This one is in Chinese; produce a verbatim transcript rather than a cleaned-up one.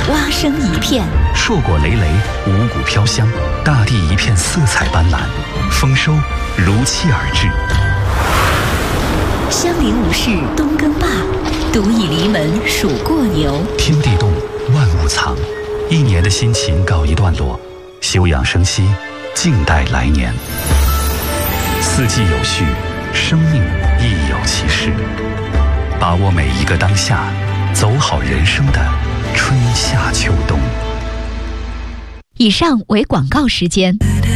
蛙声一片， 硕果累累，五谷飘香，大地一片色彩斑斓，丰收如期而至。 香菱武士冬耕罢，独倚篱门数过牛。 天地动，万物藏，一年的辛勤告一段落，休养生息，静待来年。四季有序，生命亦有其事。把握每一个当下，走好人生的春夏秋冬。 以上为广告时间。